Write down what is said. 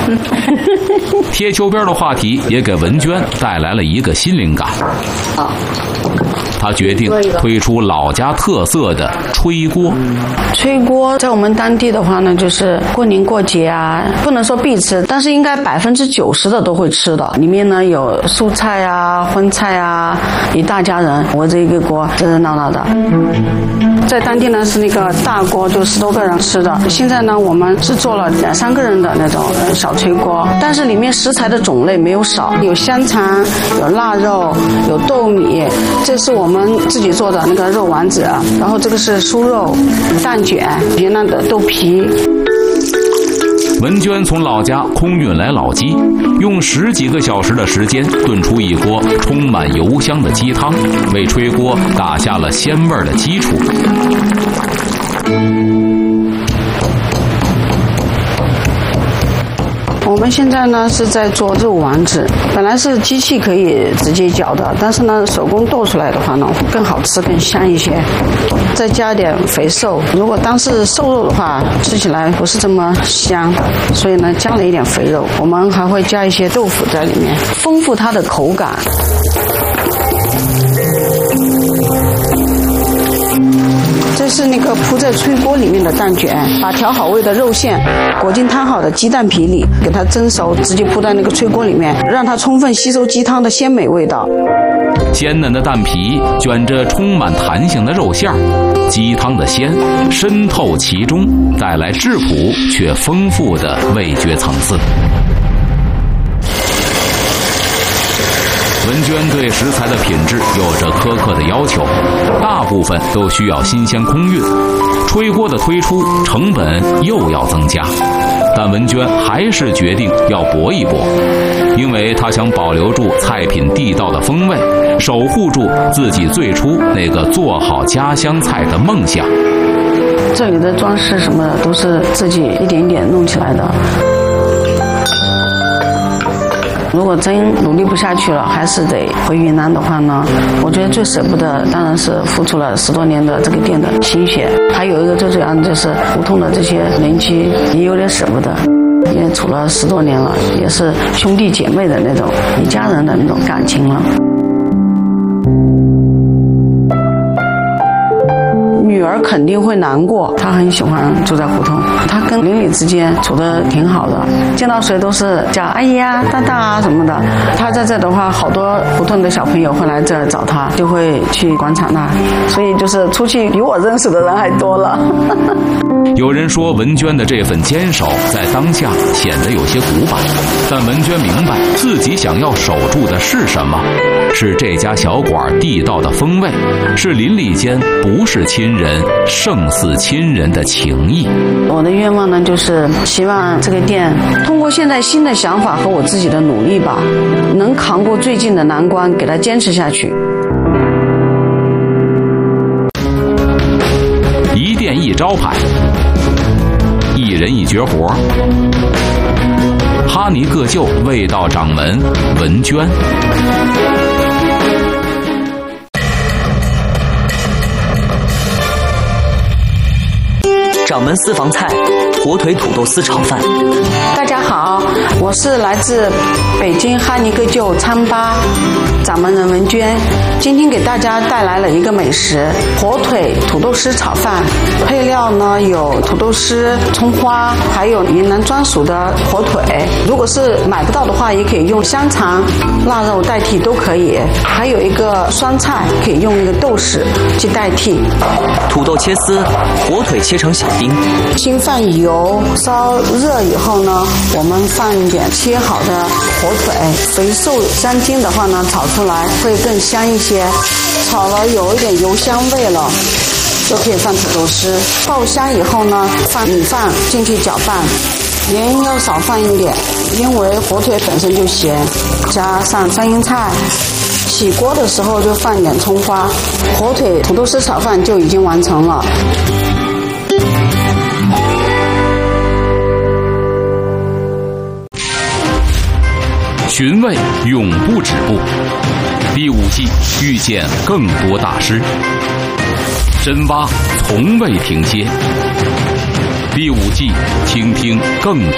贴秋膘的话题也给文娟带来了一个新灵感。他决定推出老家特色的炊锅。 炊锅在我们当地的话呢，就是过年过节啊，不能说必吃，但是应该90%的都会吃的。里面呢有素菜啊、荤菜啊，一大家人围着一个锅热热闹闹的。在当地呢是那个大锅，就10多个人吃的。现在呢我们是做了2、3个人的那种小炊锅，但是里面食材的种类没有少，有香肠、有腊肉、有豆米，这是我们自己做的那个肉丸子，然后这个是酥肉、蛋卷、云南的豆皮。 文娟从老家空运来老鸡，用10几个小时的时间炖出一锅充满油香的鸡汤，为炊锅打下了鲜味的基础。 我们现在呢是在做肉丸子，本来是机器可以直接搅的，但是呢手工剁出来的话呢更好吃更香一些，再加点肥瘦。如果当是瘦肉的话，吃起来不是这么香，所以呢加了一点肥肉。我们还会加一些豆腐在里面，丰富它的口感。这是那个铺在炊锅里面的蛋卷，把调好味的肉馅裹进摊好的鸡蛋皮里，给它蒸熟，直接铺在那个炊锅里面，让它充分吸收鸡汤的鲜美味道。 鲜嫩的蛋皮卷着充满弹性的肉馅儿，鸡汤的鲜渗透其中，带来质朴却丰富的味觉层次。文娟对食材的品质有着苛刻的要求，大部分都需要新鲜空运，炊锅的推出成本又要增加，但文娟还是决定要搏一搏，因为她想保留住菜品地道的风味，守护住自己最初那个做好家乡菜的梦想。 这里的装饰什么的都是自己一点点弄起来的。如果真努力不下去了，还是得回云南的话呢，我觉得最舍不得当然是付出了10多年的这个店的心血，还有一个最主要的就是胡同的这些邻居也有点舍不得，因为处了10多年了，也是兄弟姐妹的那种一家人的那种感情了。女儿肯定会难过，她很喜欢住在胡同，她跟邻里之间处得挺好的，见到谁都是叫阿姨啊、大大啊什么的。她在这的话，好多胡同的小朋友会来这儿找她，就会去广场那，所以就是出去比我认识的人还多了。 有人说文娟的这份坚守在当下显得有些古板，但文娟明白自己想要守住的是什么，是这家小馆地道的风味，是邻里间不是亲人胜似亲人的情谊。 我的愿望呢，就是希望这个店通过现在新的想法和我自己的努力吧，能扛过最近的难关，给它坚持下去。 一店一招牌，一人一绝活，哈尼各就味道掌门文娟。 掌门私房菜火腿土豆丝炒饭。 大家好，我是来自北京哈尼各就餐吧掌门人文娟，今天给大家带来了一个美食火腿土豆丝炒饭，配料呢有土豆丝、葱花，还有云南专属的火腿，如果是买不到的话也可以用香肠、腊肉代替都可以，还有一个酸菜可以用那个豆豉去代替。 土豆切丝，火腿切成小丁。 先放油，烧热以后呢，我们放一点切好的火腿，肥瘦相间的话呢，炒出来会更香一些。炒了有一点油香味了，就可以放土豆丝。爆香以后呢，放米饭进去搅拌，盐要少放一点，因为火腿本身就咸。加上三英菜，起锅的时候就放点葱花，火腿土豆丝炒饭就已经完成了。 寻味永不止步，第5季遇见更多大师，深挖从未停歇。第5季倾听更多